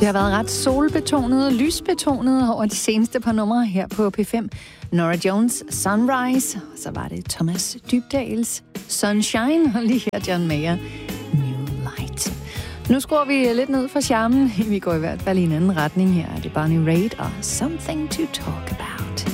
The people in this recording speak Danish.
Det har været ret solbetonet og lysbetonet over de seneste par numre her på P5. Norah Jones' Sunrise, så var det Thomas Dybdals Sunshine, og lige her John Mayer, New Light. Nu skruer vi lidt ned for charmen. Vi går i hvert fald i en anden retning her. Det er Bonnie Raitt og Something to Talk About.